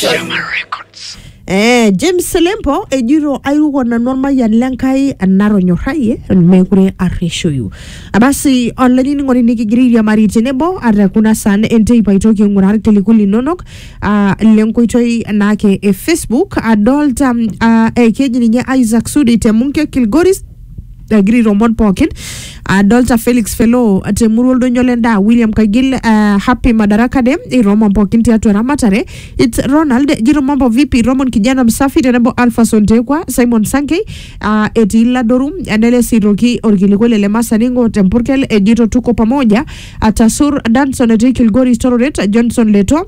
James Selempo ejiro airugo na norma ya lenkai naro nyoraye mekure areshoyu abasi online ngoni nikigiri ya mari tenebo arakuna san ente ipaitoki ngurar telikuli nonok lenko itoi nake Facebook adolta keji nye Isaac Sudi temunke Kilgoris Giri Romon Pokin Adolta Felix Fellow Temurul Donyolenda William Kagil Happy Madaraka Dem Romon Pokin Tiatu Ramatare It's Ronald Jiromambo VP Romon Kijana Msafi Tenebo Alpha Sontekwa Simon Sankey Etila Dorum Anele Siroki Orgilikwele Lemasa Ningo Tempurkel Ejito Tuko Pamoja Atasur Danson Etikil Gori Stororet Johnson Leto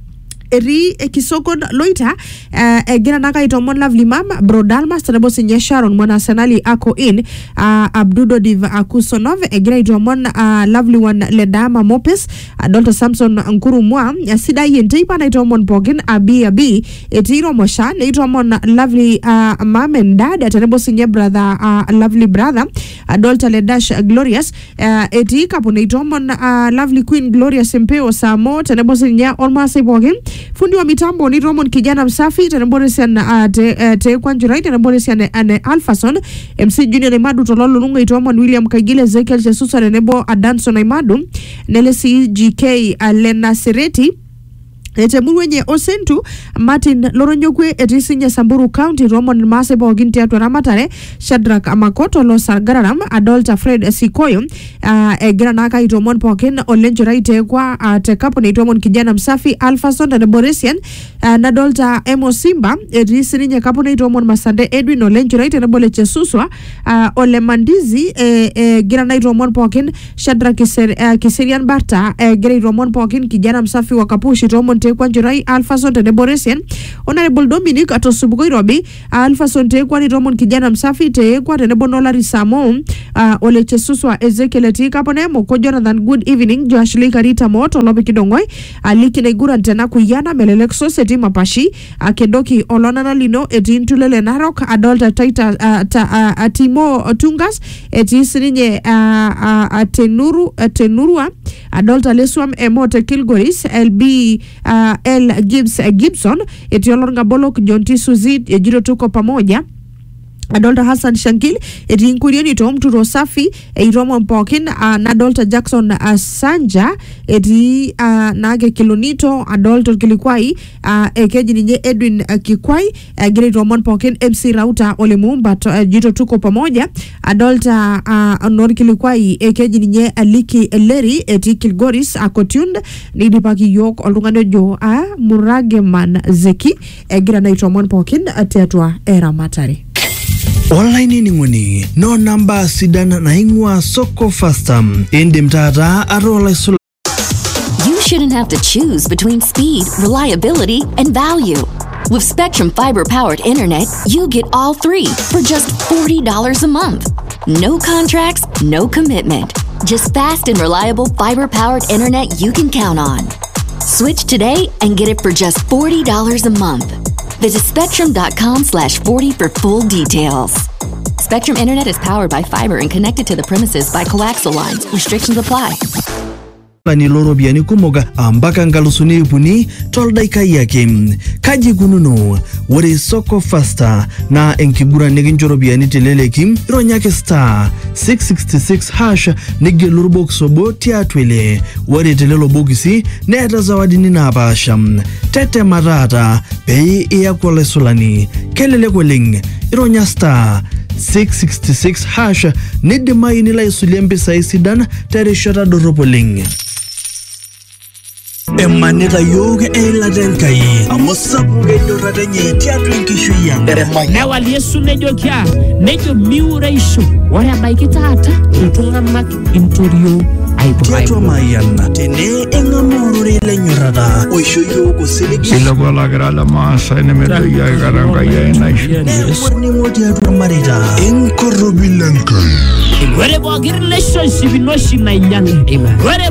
Eri Kisokon Loita Gina Naka Itomon Lovely Mam Bro Dalmas Tenebo Sinye Sharon Mwana Senali Ako In Abdudo Div Akusonov Gina Itomon Lovely One Ledama Mopes Dr. Samson Nkuru Mwa Sida Yenteipa na Itomon Pogin Abi Etiro Moshan Itomon Lovely Mom and Dad Tenebo Sinye Brother Lovely Brother Dr. Ledash Glorious Eti Kapuna Itomon Lovely Queen Glorious Impeo Samo Tenebo Sinye Olma Sipogin Fundi wa mitambo ni Romon Kijana Msafi Teneboresan te kwanjurai Teneboresan ane Alphason MC Junior Imadu Tololo Lunga Itomon William Kagile Zekel Jesusa Tenebo Adanson Imadu Nelesi GK Lena Sereti Temurwenye Osentu Martin Loronyokwe Etisinya Samburu County Romon Masebo Oginti Atu Ramatare Shadrack Amakoto Lo Sargararam Adolta Fred Sikoyo Granaka Itomon Pokin Olenjura Itekwa Tekapo na Itomon Kijana Msafi Alphason na Boresian Nadolta Emo Simba Etisinya Kapo na Itomon Masande Edwin Olenjura Itenebole Chesuswa Olemandizi Granaka Itomon Pokin Shadrack Kiserian Barta Gray Romon Pokin Kijana Msafi Wakapushi Itomon Tekwa Njirai Alphason Teneboresian Honorable Dominic Atosubuko Irobi Alphason Tekwa ni Romon Kijana Msafi Tekwa Tenebonola Risamo Oleche Suswa Ezekiel Tika Ponemo Ko Jonathan Good Evening Josh Lee Karita Moto Lobe Kidongoi Aliki Negura Ntena Kuyana Melelekso Seti Mapashi Kedoki Olonana Lino Eti Ntulele Narok Adolta Taita Timo Tungas Eti Sininye Tenurua Adolta Leswam Emote Kilgoris LB L Gibson Etiolonga Bolok Jonti Suzit Ejiro Tuko Pamoja Adolta Hassan Shankil Etinkurieni Tom Turo Safi Iromo Pokin Adolta Jackson Sanja Eti Nage Kilonito Adolta Kilikwai Ekeji Ninye Edwin Kikwai Giri Romon Pokin MC Rauta Olemumba Jito Tuko Pamoja Adolta Nori Kilikwai Ekeji Ninye Aliki Leri Eti Kilgoris Akotund Nidipaki Yok Olungane Jo Murageman Zeki Gira na Romon Pokin Teatua Era Matari Online ninguni no number sidana na ingwa soko fasta indi mtata arola isola. You shouldn't have to choose between speed, reliability, and value. With Spectrum fiber-powered internet, you get all three for just $40 a month. No contracts, no commitment. Just fast and reliable fiber-powered internet you can count on. Switch today and get it for just $40 a month. Visit spectrum.com/40 for full details. Spectrum Internet is powered by fiber and connected to the premises by coaxial lines. Restrictions apply. Ni loro biani kumoga ambaka ngalusuni puni toldaika yake kaji gununu wari soko fasta na enkibura neginjoro biani teleleki ronyake star 666 hash nige lurbox sobo tiatwele wari telelo bogisi neta zawadi nina abasha tete marata pei iya kwale solani kelele kweling ironya star 666 hash nidima inila isuliembe saisidan tereshota doropoling Emaneta yoga ela denkai amosabu gedo radenye tiatu nkishuya na waliesu nejo kya nejo miureisho wala baikitata utungamak intorio tiatu mayana tene engamorore lenyorada oishoyo kusiligi sila la grala masa ene medo ya garanga ya enaish ne moti atu marita enkorobilankai wale bogir relationship no shina yang wale